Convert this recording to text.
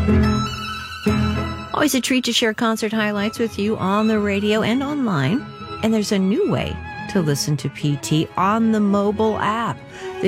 Always a treat to share concert highlights with you on the radio and online. And there's a new way to listen to PT on the mobile app.